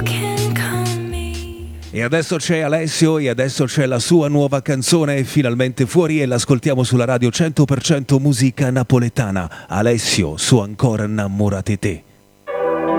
E adesso c'è Alessio e adesso c'è la sua nuova canzone finalmente fuori e l'ascoltiamo sulla radio 100% musica napoletana. Alessio, su Ancora innamorati te.